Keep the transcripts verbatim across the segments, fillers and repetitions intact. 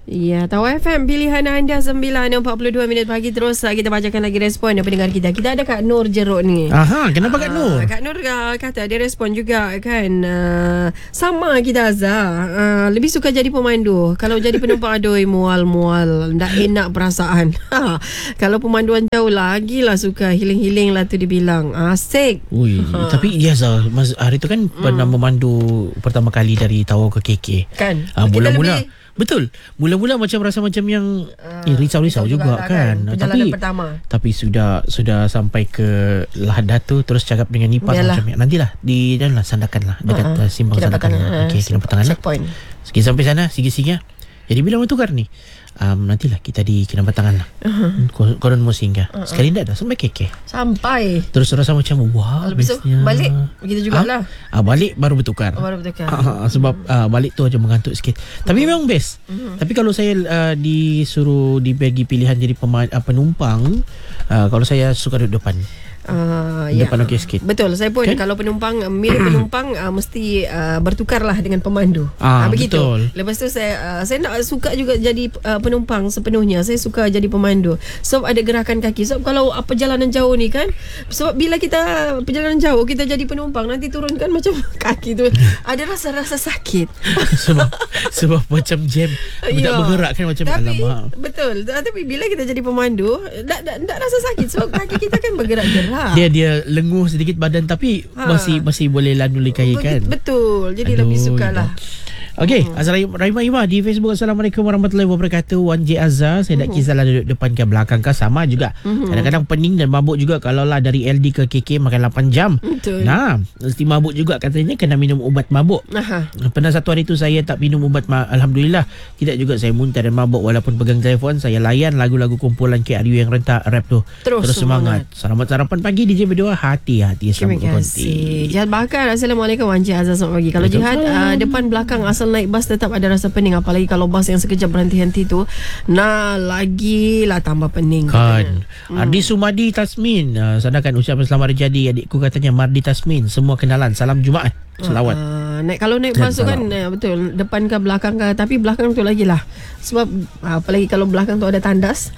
Ya, Tahu F M, pilihan anda sembilan empat puluh dua minit pagi. Terus uh, kita bacakan lagi respon dari pendengar kita. Kita ada Kak Nur Jeruk ni. Aha, kenapa Kak Nur? Uh, Kak Nur uh, kata dia respon juga kan. Uh, sama kita Azhar. Uh, lebih suka jadi pemandu. Kalau jadi penumpang aduh mual-mual. Tak enak perasaan. Kalau pemanduan jauh lagi lah suka. Healing-healing lah tu dibilang. Asik. Ui, ha. Tapi ya Zah, hari tu kan hmm. pernah memandu pertama kali dari Tawau ke K K. Kan. Uh, mula-mula lebih... Betul. Mula-mula macam rasa macam yang uh, eh, risau-risau juga, juga kan. kan. Tapi pertama. Tapi sudah sudah sampai ke Lahad tu, terus cakap dengan Nipah macam ni. Nantilah di dalam lah sandakan lah dekat uh-huh. simpang sandakan. Uh, Okey, kena pertengahan lah. Sikit sampai sana, sigi-sigi. Jadi bila mau tukar ni, um, nantilah kita di Kinabatangan lah. Uh-huh. Koron mau singgah. Uh-huh. Sekali dah dah sampai K K. Sampai. Terus rasa macam wah, bestnya. Balik begitu jugalah. Ah, ah, balik baru bertukar. Oh, baru bertukar. Ah, sebab ah, balik tu aja mengantuk sikit. Tapi uh-huh. memang best. Uh-huh. Tapi kalau saya uh, disuruh dibagi pilihan jadi pema- uh, penumpang, uh, kalau saya suka duduk depan. Uh, depan ya. Okey sikit. Betul, saya pun kan? Kalau penumpang milih penumpang uh, mesti uh, bertukarlah dengan pemandu. Ah, uh, begitu. Betul. Lepas tu saya uh, saya nak suka juga jadi uh, penumpang sepenuhnya. Saya suka jadi pemandu. Sebab ada gerakan kaki. Sebab kalau uh, perjalanan jauh ni kan, sebab bila kita perjalanan jauh kita jadi penumpang nanti turunkan macam kaki tu ada rasa-rasa sakit. sebab sebab macam jam tak bergerak kan macam tapi, alamak. Betul. Tapi bila kita jadi pemandu tak tak, tak rasa sakit sebab kaki kita kan bergerak-gerak. Dia dia lenguh sedikit badan tapi ha. masih masih boleh lalu-likai kan. Betul. Jadi Aduh, lebih sukalah. Okey, hmm. Assalamualaikum Rahimah Imah di Facebook. Assalamualaikum warahmatullahi wabarakatuh. Wan J Azhar, saya nak hmm. kisahlah duduk depan ke belakang ke sama juga. Hmm. Kadang-kadang pening dan mabuk juga kalau lah dari L D ke K K makan lapan jam. Betul. Nah, mesti mabuk juga katanya kena minum ubat mabuk. Aha. Pernah satu hari tu saya tak minum ubat ma- alhamdulillah. Tidak juga saya muntah dan mabuk walaupun pegang telefon saya layan lagu-lagu kumpulan K R U yang rentak rap tu. Terus, Terus semangat. semangat. Selamat sarapan pagi D J berdua. Hati-hati selamat berkonti. Jihad Bakar. Assalamualaikum Wan J Azhar, selamat pagi. Kalau Jihad uh, depan belakang asal naik bas tetap ada rasa pening, apalagi kalau bas yang sekejap berhenti-henti tu, nah lagi lah tambah pening kan. hmm. Ardi Sumadi Tasmin, uh, sadakan ucapan selamat jadi adikku katanya Mardi Tasmin, semua kenalan, salam Jumaat, selawat. uh, naik, Kalau naik bas tu kan uh, betul, depan ke belakang ke, tapi belakang tu lagi lah, sebab uh, apalagi kalau belakang tu ada tandas.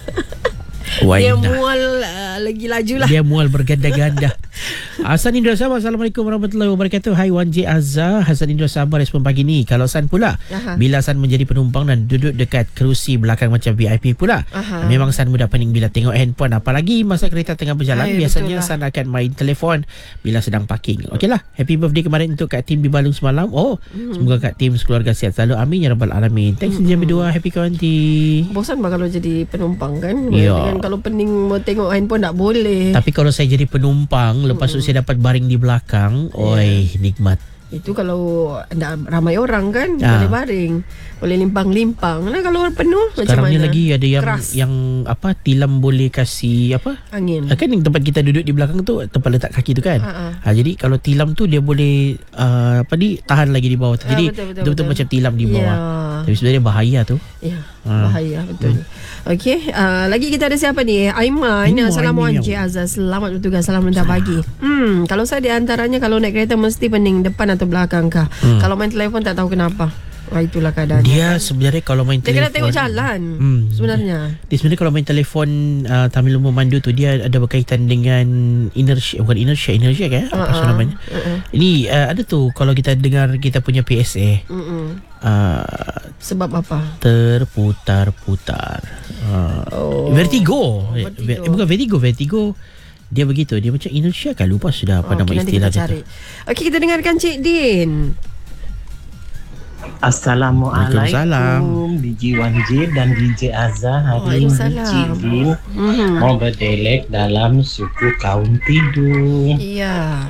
Why dia nah. mual uh, lagi laju lah. Dia mual berganda-ganda. Hasan Indra Sabah, Assalamualaikum warahmatullahi wabarakatuh. Hai Wan J Azhar, Hasan Indra Sabah respon pagi ni. Kalau San pula, Aha. bila San menjadi penumpang dan duduk dekat kerusi belakang macam V I P pula, Aha. memang San mudah pening bila tengok handphone. Apalagi masa kereta tengah berjalan. Ay, biasanya San akan main telefon bila sedang parking. Okeylah, happy birthday kemarin untuk Kak Tim di Balung semalam. Oh, hmm. semoga Kak Tim sekeluarga sihat selalu. Amin ya rabbal alamin. Thanks hmm. jam berdua. Happy kuanti. Bosan bah kalau jadi penumpang kan. Dengan kalau pening mau tengok handphone tak boleh. Tapi kalau saya jadi penumpang, lepas tu hmm. saya dapat baring di belakang, yeah. oi nikmat. Itu kalau ada ramai orang kan, ah. boleh baring, boleh limpang-limpang. Nah kalau penuh sekarang macam mana? Sekarang ni lagi ada yang Keras. yang apa tilam boleh kasih apa? Angin. Kan yang tempat kita duduk di belakang tu tempat letak kaki tu kan. Ha, ha, jadi kalau tilam tu dia boleh uh, apa ni tahan lagi di bawah. Jadi ha, betul-betul macam tilam di bawah. Yeah. Tapi sebenarnya bahaya tu. Ya, ha. bahaya betul. Hmm. Okey, uh, lagi kita ada siapa ni? Aiman. Hmm, Assalamualaikum J Azhar. Selamat bertugas. Salam rendah pagi. Hmm, kalau saya di antaranya kalau naik kereta mesti pening depan atau belakang kah? Hmm. Kalau main telefon tak tahu kenapa. Wah, itulah keadaan. Dia sebenarnya kalau main dia telefon dia kena tengok jalan. Hmm. Sebenarnya. Dia sebenarnya kalau main telefon uh, sambil memandu tu dia ada berkaitan dengan inertia, bukan inertia, inertia kan? Apa uh-uh. namanya? Uh-uh. Ini uh, ada tu kalau kita dengar kita punya P S A. Uh-uh. Uh, sebab apa? Terputar-putar. Uh, oh. Vertigo. Oh, vertigo. Eh, bukan vertigo, vertigo. Dia begitu, dia macam inertia kan, lupa sudah apa oh, nama okay, istilah dia. Okey, kita dengarkan Cik Din. Assalamualaikum D J Wan J dan D J Azhar. Hari ini Cik Din mm-hmm. mau berdialek dalam suku kaum Tidung. Iya.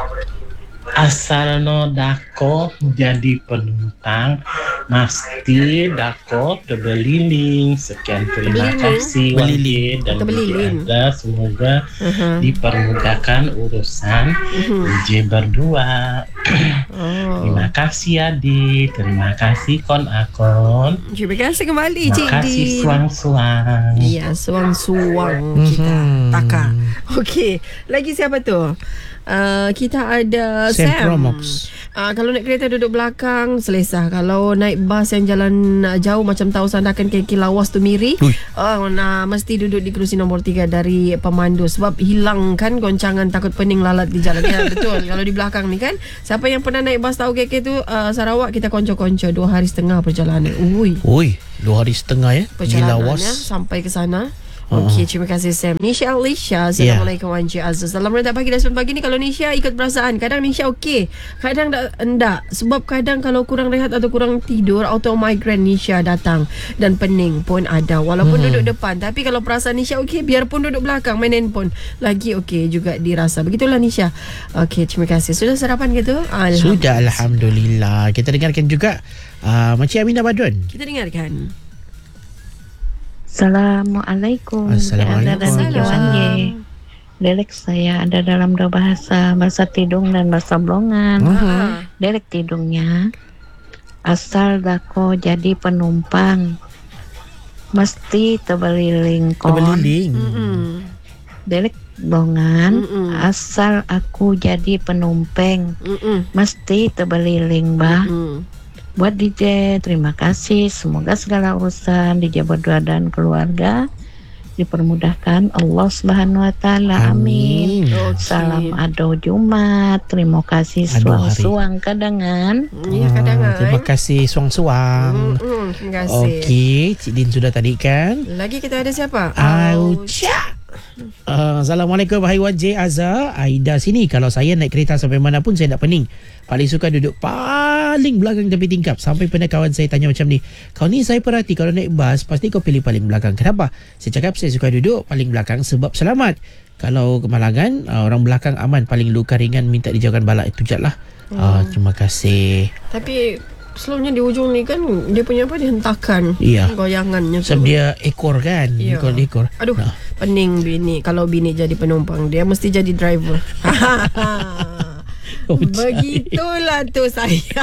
Asal no dako jadi penumpang mesti dako terbeliling. Sekian terima kasih Wan J dan D J Azhar. Semoga uh-huh. dipermudahkan urusan uh-huh. D J berdua. Oh. Terima kasih Adi. Terima kasih Kon Akon. Terima kasih kembali Cik Din. Terima kasih suang-suang. Iya, suang-suang kita mm-hmm. Taka. Okey, lagi siapa tu? Uh, kita ada Sam. Sam. Uh, kalau naik kereta duduk belakang selesa. Kalau naik bas yang jalan uh, jauh macam tahu Sandakan K K Lawas tu Miri, uh, nah, mesti duduk di kerusi nombor tiga dari pemandu sebab hilangkan goncangan takut pening lalat di jalan. Ya betul. Kalau di belakang ni kan, siapa yang pernah naik bas tahu K K tu uh, Sarawak, kita konco-konco dua hari setengah perjalanan. Ui. Ui, dua hari setengah ya. Perjalanan ya, sampai ke sana. Okey, terima kasih Sam. Nisha Alisha, Assalamualaikum yeah. Encik Azaz. Dalam rentak pagi dan sembilan pagi ni, kalau Nisha ikut perasaan, kadang Nisha okey, kadang tak, enggak. Sebab kadang kalau kurang rehat atau kurang tidur, auto migraine Nisha datang dan pening pun ada. Walaupun hmm. duduk depan, tapi kalau perasaan Nisha okey, biarpun duduk belakang main handphone, lagi okey juga dirasa. Begitulah Nisha. Okey, terima kasih. Sudah sarapan gitu? Alhamdulillah. Sudah, alhamdulillah. Kita dengarkan juga uh, Makcik Aminah Badun. Kita dengarkan. Assalamualaikum. Assalamualaikum. Delek saya ada dalam dua bahasa, bahasa Tidung dan bahasa Blongan. Uh-huh. Delek Tidungnya, asal dako jadi penumpang mesti tebeliling kon. Tebeliling. Mm-mm. Delek Blongan, Mm-mm. asal aku jadi penumpang Mm-mm. mesti tebeliling bah. Mm-mm. Buat D J, terima kasih. Semoga segala urusan D J berdua dan keluarga dipermudahkan Allah Subhanahu Wa Taala. Amin. Okay. Salam ado Jumat. Terima kasih suang-suang kadangan. Ya, kadangan. Terima kasih suang-suang. Mm-mm, terima kasih. Okey, Cik Din sudah tadi kan? Lagi kita ada siapa? Aucha. Uh, Assalamualaikum Hai Wan J Azhar, Aida sini. Kalau saya naik kereta sampai mana pun saya tak pening. Paling suka duduk paling belakang tepi tingkap. Sampai pernah kawan saya tanya macam ni, kau ni saya perhati kalau naik bas pasti kau pilih paling belakang. Kenapa? Saya cakap saya suka duduk paling belakang sebab selamat. Kalau kemalangan, uh, orang belakang aman. Paling luka ringan minta dijauhkan bala. Itu je lah. hmm. uh, Terima kasih. Tapi selalunya di ujung ni kan dia punya apa, dihentakan iya. goyangannya tu. Sebab dia ekor kan. Iya. Ekor-ekor. Aduh, nah. Pening bini. Kalau bini jadi penumpang, dia mesti jadi driver. Oh, begitulah tu saya.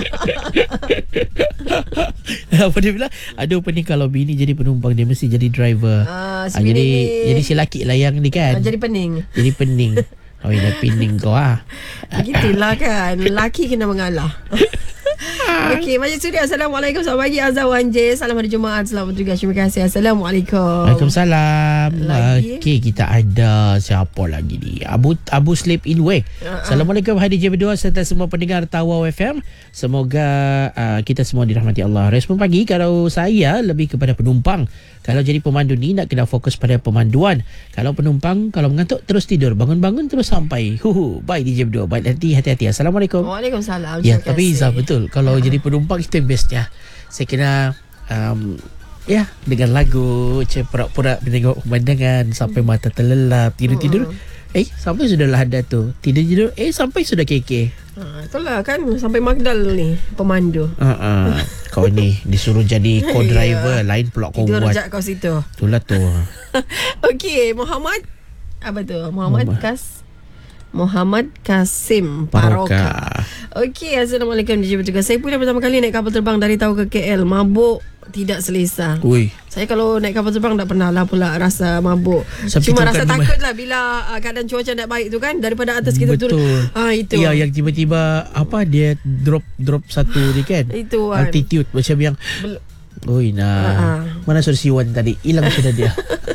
Apa dia bilang? Aduh, pening kalau bini jadi penumpang, dia mesti jadi driver. Ah, ah, jadi ni, jadi si laki lah yang ni kan. Ah, jadi pening. Jadi pening. Oh, dah pening kau ah. Begitulah kan. Laki kena mengalah. Okey, Majid Suria. Assalamualaikum. Selamat pagi Azhar Wan J. Salam hari Jumaat. Selamat juga. Terima kasih. Assalamualaikum. Waalaikumsalam. Okey, kita ada siapa lagi ni? Abu Abu Sleep in Way. Uh-huh. Assalamualaikum hai D J berdua serta semua pendengar Tawau F M. Semoga uh, kita semua dirahmati Allah. Respon pagi, kalau saya lebih kepada penumpang. Kalau jadi pemandu ni nak kena fokus pada pemanduan. Kalau penumpang, kalau mengantuk terus tidur, bangun-bangun terus sampai. Huhu, bye D J berdua. Baik nanti, hati-hati. Assalamualaikum. Waalaikumsalam. Ya, tapi Izzah betul. Kalau jadi penumpang itu yang bestnya. Saya kena um, ya, dengan lagu, saya pura-pura menengok pemandangan sampai mata terlelap, tidur-tidur. Eh, sampai sudahlah ada tu. Tidur-tidur, eh sampai sudah K K. Ha, itulah kan sampai Magdal ni pemandu. Ha uh-uh. Kau ni disuruh jadi co-driver, lain pula kau tidur buat. Tidur rejak kau situ. Itulah tu. Okey, Muhammad apa tu? Muhammad Muhammad. Kas Muhammad Kasim Paroka. Okey, Assalamualaikum D J bertugas. Saya pun dah pertama kali naik kapal terbang dari Tau ke K L. Mabuk tidak selesa. Ui. Saya kalau naik kapal terbang tak pernah lah pula rasa mabuk. Sampai cuma rasa kan takut lah bila uh, keadaan cuaca tak baik tu kan, daripada atas kita betul. turun. Ah, itu. Ya, yang tiba-tiba apa dia drop drop satu ni kan. Itu kan. Altitude macam yang Bel- Oi nah. Uh-huh. Mana suara Siwan tadi? Hilang sudah dia.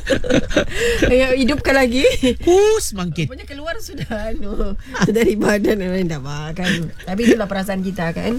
Ya, hidupkan lagi. Pus mangkit. Punya keluar sudah anu dari badan orang dah makan. Tapi itulah perasaan kita kan.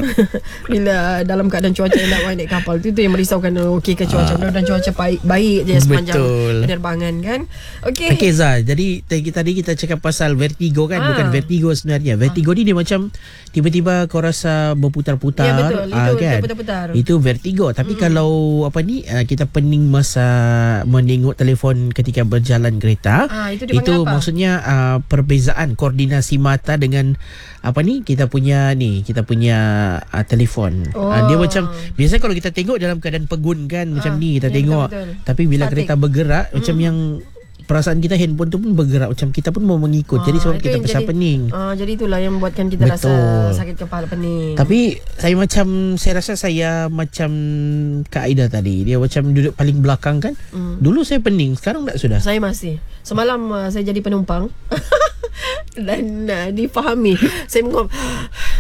Bila dalam keadaan cuaca yang tak baik naik kapal tu, tu yang merisaukan. Okey ke cuaca, uh, dan cuaca baik baik je sepanjang betul. Penerbangan kan. Okey. Okey Zah, jadi tadi kita cakap pasal vertigo kan, uh. bukan vertigo sebenarnya. Vertigo uh. ni dia macam tiba-tiba kau rasa berputar-putar. Ya betul, uh, itu kan? putar-putar. Itu vertigo. Tapi mm. kalau apa ni uh, kita pening masa menengok telefon ketika berjalan kereta, ah, itu, itu apa? maksudnya uh, perbezaan koordinasi mata dengan apa ni kita punya ni kita punya uh, telefon. Oh. Uh, dia macam biasa kalau kita tengok dalam keadaan pegun kan, ah, macam ni kita ya, tengok. Betul, betul. Tapi bila Static. kereta bergerak mm. macam yang perasaan kita handphone tu pun bergerak, macam kita pun mau mengikut. Ah, jadi sebab kita pasal pening. Ah, jadi itulah yang membuatkan kita betul. Rasa sakit kepala, pening. Tapi saya macam saya rasa saya macam Kak Aida tadi, dia macam duduk paling belakang kan. Mm. Dulu saya pening, sekarang tak sudah. Saya masih. Semalam uh, saya jadi penumpang. Dan uh, difahami. Saya mengom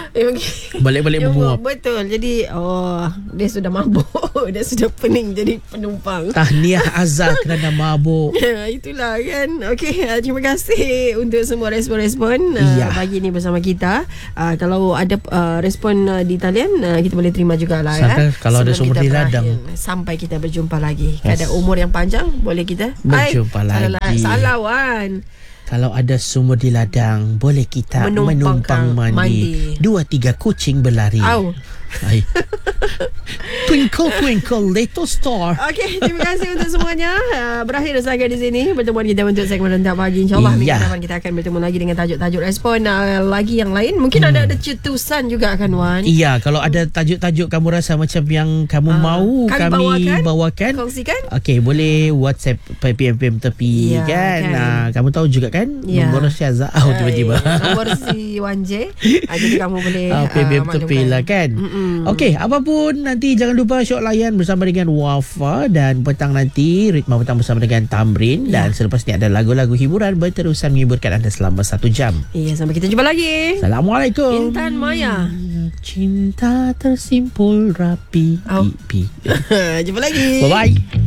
Balik-balik menguap. Betul. Jadi oh, dia sudah mabuk. Dia sudah pening jadi penumpang. Tahniah Azhar kerana mabuk. Itulah kan. Okey, uh, terima kasih untuk semua respon-respon uh, Ya. pagi ni bersama kita. Uh, kalau ada uh, respon uh, di talian uh, kita boleh terima jugalah ya. Kalau ada sumber di ladang. Sampai kita berjumpa lagi. Yes. Ada umur yang panjang boleh kita berjumpa Ay, lagi. Salah Wan. Kalau ada sumur di ladang, boleh kita Menumpang menumpang mandi. mandi. Dua tiga kucing berlari. Au. Ay. Twinkle twinkle little star. Okey, terima kasih untuk semuanya. Uh, berakhir sahaja di sini pertemuan kita untuk segmen Rentak Pagi. InsyaAllah minggu Ya. depan kita akan bertemu lagi dengan tajuk-tajuk respon uh, lagi yang lain. Mungkin hmm. ada ada cetusan juga kan Wan. Iya, kalau ada tajuk-tajuk kamu rasa macam yang kamu Ah, mau kami kami, bawakan, bawakan, kongsikan. Okey, boleh WhatsApp P M P M tepi Ya, kan. kan. Ah, kamu tahu juga kan Ya. nombor Syazah. Oh, tiba-tiba. Ay, nombor si Wan J. uh, Jadi kamu boleh Ah, P M P M uh, tepi maklumkan. lah kan. Mm-mm. Okey, apapun nanti jangan lupa syok layan bersama dengan Wafa, dan petang nanti Ritma petang bersama dengan Tamrin, Ya. dan selepas ni ada lagu-lagu hiburan berterusan menghiburkan anda selama satu jam. Iya, sampai kita jumpa lagi. Assalamualaikum. Intan Maya. Cinta tersimpul rapi. Au. Pi. Jumpa lagi. Bye bye.